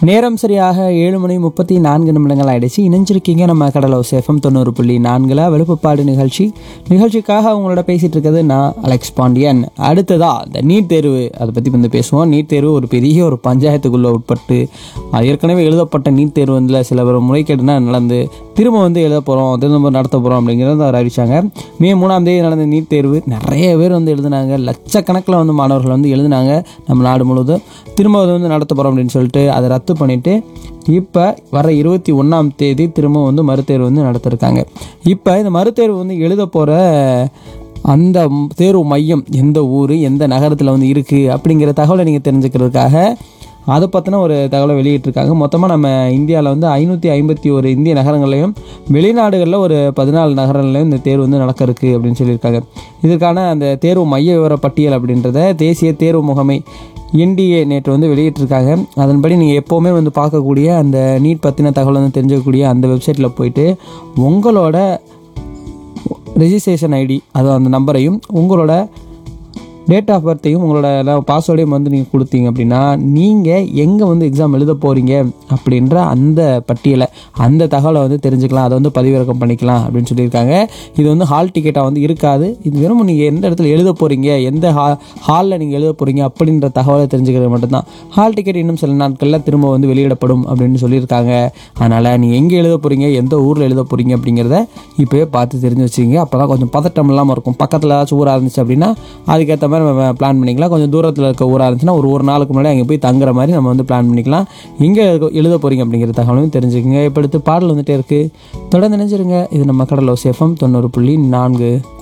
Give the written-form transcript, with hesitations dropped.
நேரம் சரியாக 7:34 ஆயிடுச்சு. இணைஞ்சிருக்கீங்க நம்ம கடலோசை FM 90.4 வெளுப்புப்பாடு நிகழ்ச்சிக்காக அவங்களோட பேசிட்டு இருக்கிறது நான் அலெக்ஸ் பாண்டியன். அடுத்ததா இந்த நீட் தேர்வு அதை பற்றி வந்து பேசுவோம். நீட் தேர்வு ஒரு பெரிய ஒரு பஞ்சாயத்துக்குள்ளே உட்பட்டு ஏற்கனவே எழுதப்பட்ட நீட் தேர்வு வந்து சில பேர் முறைகேடுனா நடந்து திரும்ப வந்து எழுத போகிறோம், திரும்ப நடத்த போகிறோம் அப்படிங்கிறத அவர் அறிவிச்சாங்க. மே 3ஆம் தேதி நடந்த நீட் தேர்வு நிறைய பேர் வந்து எழுதினாங்க. லட்சக்கணக்கில் வந்து மாணவர்கள் வந்து எழுதினாங்க. நம்ம நாடு முழுவதும் திரும்ப வந்து நடத்த போகிறோம் அப்படின்னு சொல்லிட்டு அதை ரத்து பண்ணிவிட்டு இப்போ வர 21ஆம் தேதி திரும்ப வந்து மறுதேர்வு வந்து நடத்திருக்காங்க. இப்போ இந்த மறுதேர்வு வந்து எழுத போகிற அந்த தேர்வு மையம் எந்த ஊர் எந்த நகரத்தில் வந்து இருக்குது அப்படிங்கிற தகவலை நீங்கள் தெரிஞ்சுக்கிறதுக்காக அதை பற்றின ஒரு தகவலை வெளியிட்டிருக்காங்க. மொத்தமாக நம்ம இந்தியாவில் வந்து 551 இந்திய நகரங்களையும் வெளிநாடுகளில் ஒரு 14 நகரங்களையும் இந்த தேர்வு வந்து நடக்க இருக்குது அப்படின்னு சொல்லியிருக்காங்க. இதற்கான அந்த தேர்வு மைய விவர பட்டியல் அப்படின்றத தேசிய தேர்வு முகமை NDA நேற்று வந்து வெளியிட்டிருக்காங்க. அதன்படி நீங்கள் எப்போவுமே வந்து பார்க்கக்கூடிய அந்த நீட் பற்றின தகவல் வந்து தெரிஞ்சுக்கக்கூடிய அந்த வெப்சைட்டில் போயிட்டு உங்களோட ரெஜிஸ்ட்ரேஷன் ஐடி அது அந்த நம்பரையும் உங்களோட டேட் ஆஃப் பர்த்தையும் உங்களோட பாஸ்வேர்டையும் வந்து நீங்கள் கொடுத்தீங்க அப்படின்னா நீங்கள் எங்கே வந்து எக்ஸாம் எழுத போகிறீங்க அப்படின்ற அந்த பட்டியலை அந்த தகவலை வந்து தெரிஞ்சுக்கலாம். அதை வந்து பதிவிறக்கம் பண்ணிக்கலாம் அப்படின்னு சொல்லியிருக்காங்க. இது வந்து ஹால் டிக்கெட்டாக வந்து இருக்காது. இது வெறும் நீங்கள் எந்த இடத்துல எழுத போகிறீங்க, எந்த ஹாலில் நீங்கள் எழுத போகிறீங்க அப்படின்ற தகவலை தெரிஞ்சுக்கிறது மட்டும்தான். ஹால் டிக்கெட் இன்னும் சில நாட்களில் திரும்ப வந்து வெளியிடப்படும் அப்படின்னு சொல்லியிருக்காங்க. அதனால் நீங்கள் எங்கே எழுத போகிறீங்க, எந்த ஊரில் எழுத போகிறீங்க அப்படிங்கிறத இப்போயே பார்த்து தெரிஞ்சு வச்சுக்கிங்க. அப்போ தான் கொஞ்சம் பதட்டம் இல்லாமல் இருக்கும். பக்கத்தில் ஏதாச்சும் ஊராக இருந்துச்சு அப்படின்னா அதுக்கேற்ற மாதிரி நம்ம பிளான் பண்ணிக்கலாம். கொஞ்சம் தூரத்தில் இருக்க ஊராக இருந்துச்சுன்னா ஒரு நாளுக்கு முன்னாடி அங்கே போய் தங்குற மாதிரி நம்ம வந்து பிளான் பண்ணிக்கலாம். எங்கே எழுத போகிறீங்க அப்படிங்கிற தகவலும் தெரிஞ்சுக்கோங்க. இப்போ அடுத்து பாடல் வந்துட்டே இருக்குது. தொடர்ந்து நினைச்சிருங்க. இது நம்ம கடலோசை FM 90.4.